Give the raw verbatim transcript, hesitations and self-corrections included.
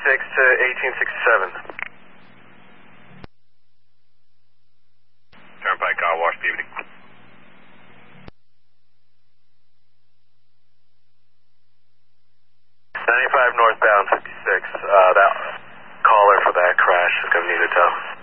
six to eighteen sixty-seven. Turnpike car wash, Peabody. ninety-five northbound, fifty-six. Uh, that caller for that crash is going to need a tow.